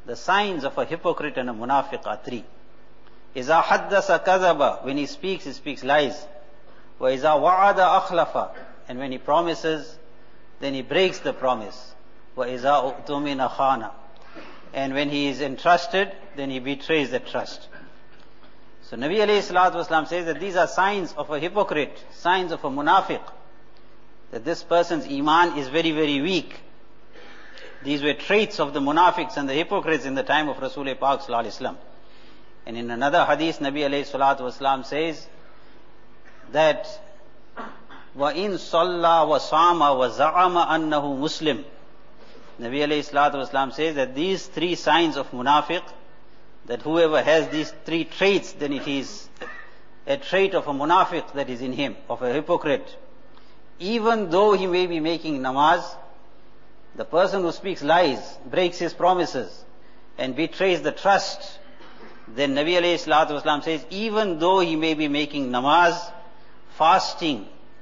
The signs of a hypocrite and a munafiq are three. إِذَا حَدَّثَ كَذَبَ, when he speaks lies. وَإِذَا وَعَدَ أَخْلَفَ, and when he promises, then he breaks the promise. وَإِذَا أُؤْتُمِنَ خَانَ, and when he is entrusted, then he betrays the trust. So Nabi alayhi salatu wasalam says that these are signs of a hypocrite, signs of a munafiq, that this person's iman is very, very weak. These were traits of the munafiqs and the hypocrites in the time of Rasulullah Pak sallallahu alaihi wasallam. And in another hadith, Nabi alayhi salatu wasalam says that وَإِن صَلَّى وَصَامَ وَزَعَمَ أَنَّهُ Muslim. Nabi alayhi salatu wasalam says that these three signs of munafiq, that whoever has these three traits, then it is a trait of a munafiq that is in him, of a hypocrite. Even though he may be making namaz, the person who speaks lies, breaks his promises, and betrays the trust, then Nabi alayhi salatu wasalam says, even though he may be making namaz, fasting,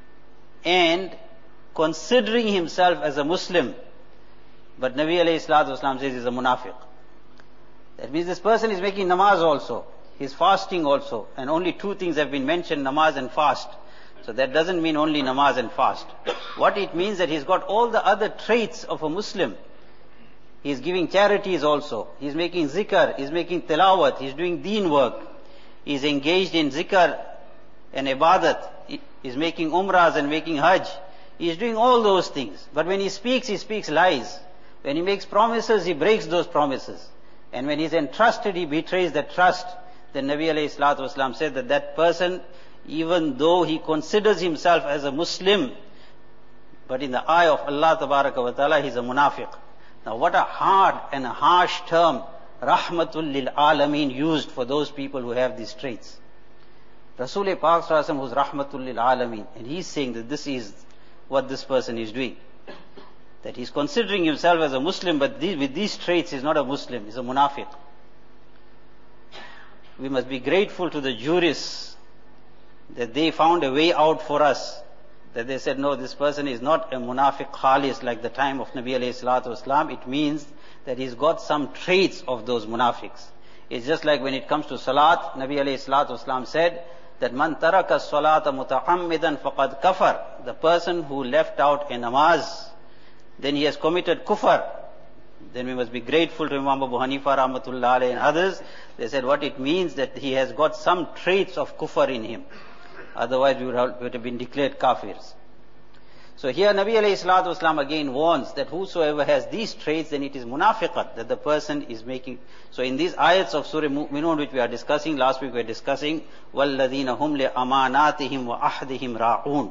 and considering himself as a Muslim, but Nabi alayhi salatu wasalam says he's a munafiq. That means this person is making namaz also, he's fasting also, and only two things have been mentioned, namaz and fast. So that doesn't mean only namaz and fast. What it means that he's got all the other traits of a Muslim. He's giving charities also, he's making zikr, he's making tilawat, he's doing deen work, he's engaged in zikr and ibadat, he's making umrahs and making hajj, he's doing all those things. But when he speaks lies. When he makes promises, he breaks those promises. And when he's entrusted, he betrays that trust. Then Nabi alayhi salatu wasalam said that that person, even though he considers himself as a Muslim, but in the eye of Allah tabaraka wa ta'ala, he's a munafiq. Now what a hard and a harsh term rahmatul lil alameen used for those people who have these traits. Rasulullah Pak sallallahu alaihi wasallam was rahmatul lil alameen, and he's saying that this is what this person is doing. That he's considering himself as a Muslim, but with these traits he's not a Muslim, he's a munafiq. We must be grateful to the jurists that they found a way out for us. That they said, no, this person is not a munafiq khalis like the time of Nabi alayhi salatu wasalam. It means that he's got some traits of those munafiqs. It's just like when it comes to salat, Nabi alayhi salatu wasalam said that man taraka salata muta'ammidan faqad kafar. The person who left out a namaz, then he has committed kufr. Then we must be grateful to Imam Abu Hanifa rahmatullah alayhi and others. They said what it means that he has got some traits of kufr in him. Otherwise we would have been declared kafirs. So here Nabi alayhi salatu wasalam again warns that whosoever has these traits, then it is munafiqat, that the person is making. So in these ayats of Surah Mu'minun which we are discussing, last week we were discussing, وَالَّذِينَ هُمْ لِأَمَانَاتِهِمْ وَأَحْدِهِمْ رَاعُونَ.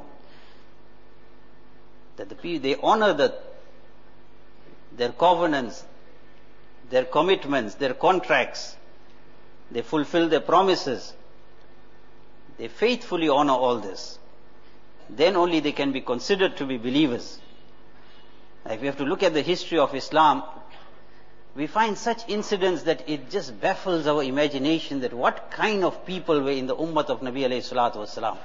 That the people, they honor their covenants, their commitments, their contracts, they fulfill their promises, they faithfully honor all this. Then only they can be considered to be believers. If we have to look at the history of Islam, we find such incidents that it just baffles our imagination that what kind of people were in the ummah of Nabi alayhi salatu wasalam.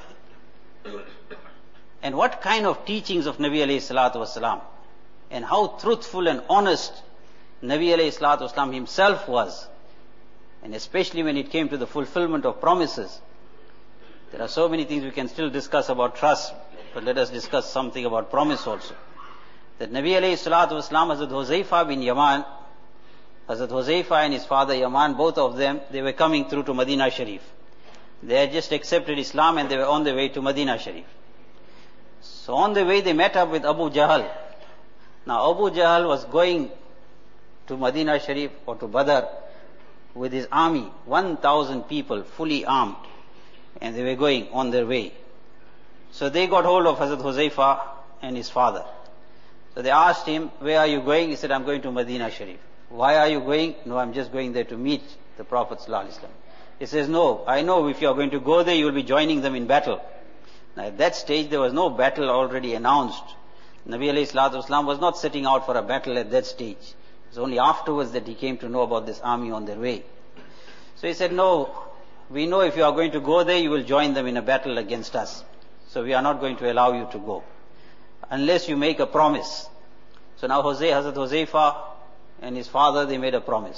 And what kind of teachings of Nabi alayhi salatu wasalam. And how truthful and honest Nabi alayhi salatu wasalam himself was. And especially when it came to the fulfillment of promises. There are so many things we can still discuss about trust, but let us discuss something about promise also. That Nabi alayhi salatu wasalam, Hazrat Huzaifa bin Yaman, Hazrat Huzaifa and his father Yaman, both of them, they were coming through to Medina Sharif. They had just accepted Islam and they were on their way to Medina Sharif. So on the way they met up with Abu Jahl. Now Abu Jahl was going to Medina Sharif or to Badr with his army, 1,000 people fully armed. And they were going on their way. So they got hold of Hazrat Huzaifa and his father. So they asked him, where are you going? He said, I'm going to Medina Sharif. Why are you going? No, I'm just going there to meet the Prophet ﷺ. He says, no, I know if you are going to go there, you will be joining them in battle. Now at that stage, there was no battle already announced. Nabi alayhi salatu wasalam was not setting out for a battle at that stage. It was only afterwards that he came to know about this army on their way. So he said, no, we know if you are going to go there, you will join them in a battle against us. So we are not going to allow you to go. Unless you make a promise. So now Hazrat Huzaifa and his father, they made a promise.